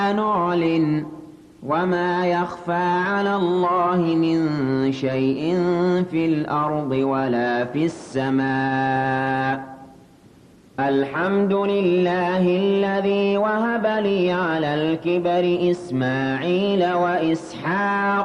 نعلن وما يخفى على الله من شيء في الأرض ولا في السماء. الحمد لله الذي وهب لي على الكبر إسماعيل وإسحاق